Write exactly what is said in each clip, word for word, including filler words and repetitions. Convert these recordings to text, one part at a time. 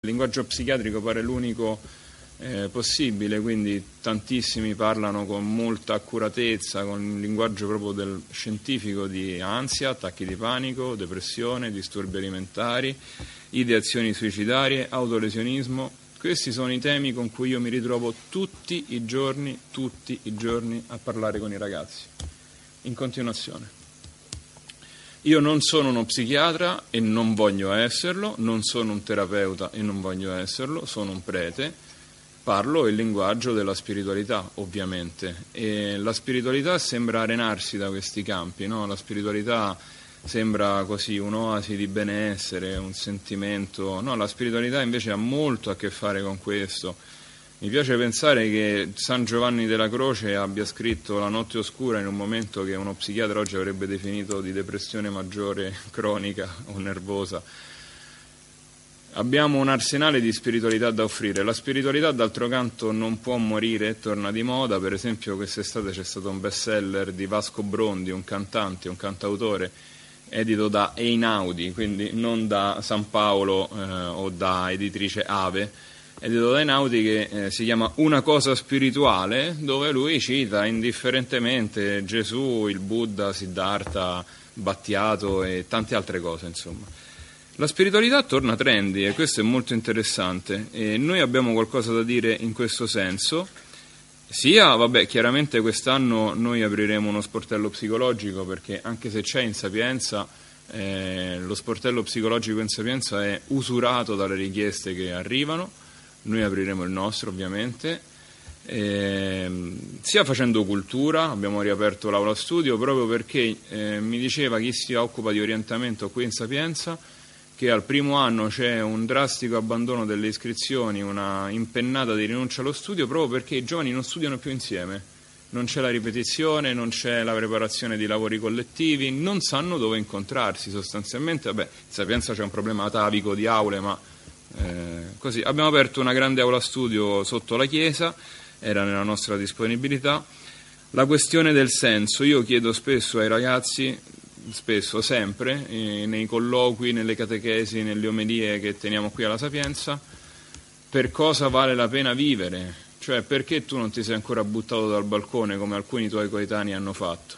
Il linguaggio psichiatrico pare l'unico eh, possibile, quindi tantissimi parlano con molta accuratezza, con il linguaggio proprio del scientifico di ansia, attacchi di panico, depressione, disturbi alimentari, ideazioni suicidarie, autolesionismo. Questi sono i temi con cui io mi ritrovo tutti i giorni, tutti i giorni a parlare con i ragazzi, in continuazione. Io non sono uno psichiatra e non voglio esserlo, non sono un terapeuta e non voglio esserlo, sono un prete, parlo il linguaggio della spiritualità, ovviamente, e la spiritualità sembra arenarsi da questi campi, no? La spiritualità sembra così un'oasi di benessere, un sentimento, no, la spiritualità invece ha molto a che fare con questo. Mi piace pensare che San Giovanni della Croce abbia scritto La notte oscura in un momento che uno psichiatra oggi avrebbe definito di depressione maggiore cronica o nervosa. Abbiamo un arsenale di spiritualità da offrire. La spiritualità, d'altro canto, non può morire, torna di moda. Per esempio quest'estate c'è stato un bestseller di Vasco Brondi, un cantante, un cantautore, edito da Einaudi, quindi non da San Paolo eh, o da editrice Ave, edito da Einaudi, che eh, si chiama Una cosa spirituale, dove lui cita indifferentemente Gesù, il Buddha, Siddhartha, Battiato e tante altre cose, insomma. La spiritualità torna trendy e questo è molto interessante e noi abbiamo qualcosa da dire in questo senso. Sia, vabbè, chiaramente quest'anno noi apriremo uno sportello psicologico, perché anche se c'è in Sapienza, eh, lo sportello psicologico in Sapienza è usurato dalle richieste che arrivano. Noi apriremo il nostro, ovviamente, eh, sia facendo cultura. Abbiamo riaperto l'aula studio proprio perché eh, mi diceva chi si occupa di orientamento qui in Sapienza che al primo anno c'è un drastico abbandono delle iscrizioni, una impennata di rinuncia allo studio, proprio perché i giovani non studiano più insieme. Non c'è la ripetizione, non c'è la preparazione di lavori collettivi, non sanno dove incontrarsi sostanzialmente. Vabbè, in Sapienza c'è un problema atavico di aule, ma eh, così. Abbiamo aperto una grande aula studio sotto la chiesa, era nella nostra disponibilità. La questione del senso, io chiedo spesso ai ragazzi, spesso, sempre, eh, nei colloqui, nelle catechesi, nelle omelie che teniamo qui alla Sapienza, per cosa vale la pena vivere? Cioè, perché tu non ti sei ancora buttato dal balcone come alcuni tuoi coetanei hanno fatto?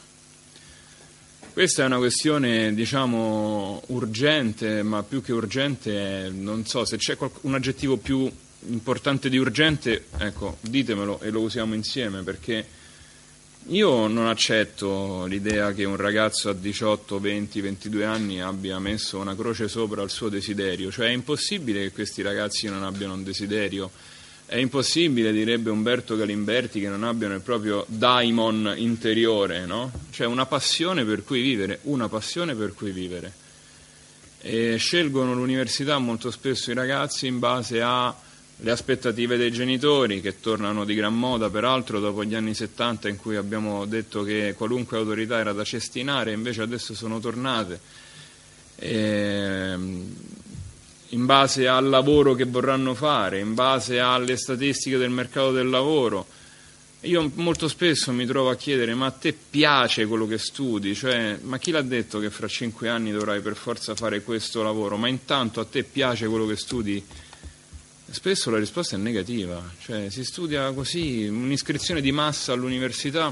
Questa è una questione, diciamo, urgente, ma più che urgente, non so, se c'è qualc- un aggettivo più importante di urgente, ecco, ditemelo e lo usiamo insieme, perché io non accetto l'idea che un ragazzo a diciotto, venti, ventidue anni abbia messo una croce sopra il suo desiderio. Cioè è impossibile che questi ragazzi non abbiano un desiderio, è impossibile, direbbe Umberto Galimberti, che non abbiano il proprio daimon interiore, no? Cioè una passione per cui vivere, una passione per cui vivere. E scelgono l'università molto spesso i ragazzi in base a le aspettative dei genitori, che tornano di gran moda peraltro dopo gli anni settanta, in cui abbiamo detto che qualunque autorità era da cestinare, invece adesso sono tornate, e in base al lavoro che vorranno fare, in base alle statistiche del mercato del lavoro. Io molto spesso mi trovo a chiedere: ma a te piace quello che studi? Cioè, ma chi l'ha detto che fra cinque anni dovrai per forza fare questo lavoro? Ma intanto a te piace quello che studi? Spesso la risposta è negativa, cioè si studia così, un'iscrizione di massa all'università.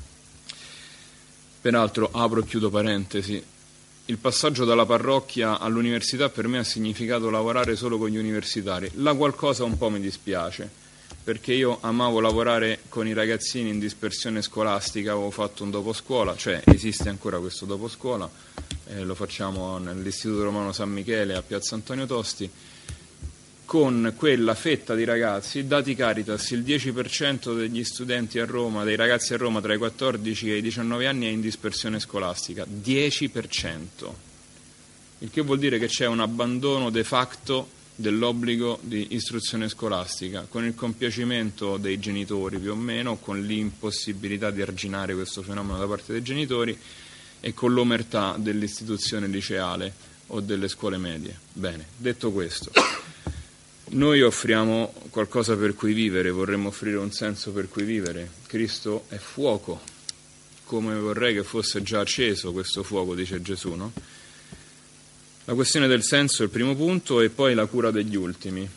Peraltro, apro e chiudo parentesi, il passaggio dalla parrocchia all'università per me ha significato lavorare solo con gli universitari. La qualcosa un po' mi dispiace, perché io amavo lavorare con i ragazzini in dispersione scolastica, avevo fatto un doposcuola, cioè esiste ancora questo doposcuola, eh, lo facciamo nell'Istituto Romano San Michele a Piazza Antonio Tosti, con quella fetta di ragazzi, dati Caritas, il dieci per cento degli studenti a Roma, dei ragazzi a Roma tra i quattordici e i diciannove anni è in dispersione scolastica, dieci per cento, il che vuol dire che c'è un abbandono de facto dell'obbligo di istruzione scolastica, con il compiacimento dei genitori più o meno, con l'impossibilità di arginare questo fenomeno da parte dei genitori e con l'omertà dell'istituzione liceale o delle scuole medie. Bene, detto questo, noi offriamo qualcosa per cui vivere, vorremmo offrire un senso per cui vivere. Cristo è fuoco, come vorrei che fosse già acceso questo fuoco, dice Gesù, no? La questione del senso è il primo punto, e poi la cura degli ultimi.